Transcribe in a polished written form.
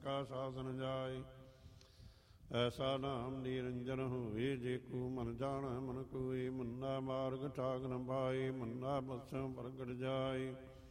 ਕਾ ਸਾਧਨ ਜਾਏ। ਐਸਾ ਨਾਮ ਨਿਰੰਜਨ ਹੋਏ, ਜੇ ਕੋ ਮਨ ਜਾਣੈ ਮਨ ਕੋਇ। ਮੁੰਨਾ ਮਾਰਗ ਠਾਕ ਨ ਪਾਏ, ਮੁੰਨਾ ਬਸਮ ਪ੍ਰਗਟ ਜਾਏ।